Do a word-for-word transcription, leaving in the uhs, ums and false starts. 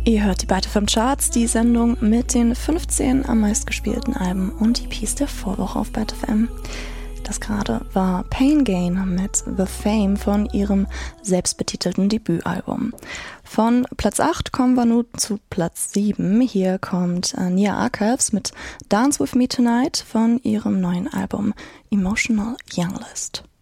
Ihr hört die Byte F M Charts, die Sendung mit den fünfzehn am meistgespielten Alben und E Ps der Vorwoche auf Byte F M. Das gerade war Pain Gain mit The Fame von ihrem selbstbetitelten Debütalbum. Von Platz acht kommen wir nun zu Platz sieben. Hier kommt Nia Archives mit Dance With Me Tonight von ihrem neuen Album Emotional Young List.